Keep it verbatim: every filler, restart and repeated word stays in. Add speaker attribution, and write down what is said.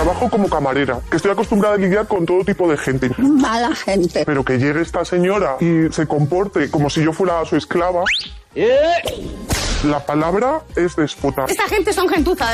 Speaker 1: trabajo como camarera, que estoy acostumbrada a lidiar con todo tipo de gente.
Speaker 2: Mala gente.
Speaker 1: Pero que llegue esta señora y se comporte como si yo fuera su esclava...
Speaker 3: ¿Eh?
Speaker 1: La palabra es déspota.
Speaker 2: Esta gente son gentuza.